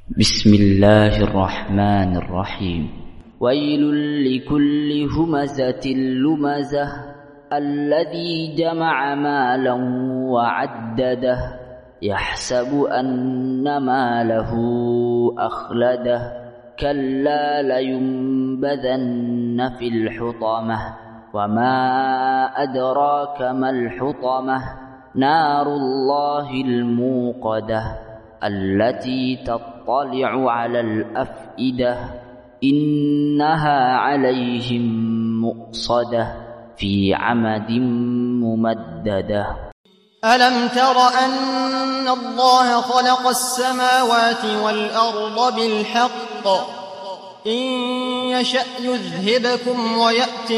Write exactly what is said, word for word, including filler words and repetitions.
بسم الله الرحمن الرحيم. ويل لكل همزة لمزة الذي جمع مالا وعدده يحسب أن ماله أخلده كلا لينبذن في الحطمة وما أدراك ما الحطمة نار الله الموقدة التي تطلع على الأفئدة إنها عليهم مؤصدة في عمد ممددة. ألم تر أن الله خلق السماوات والأرض بالحق إن يشأ يذهبكم ويأتي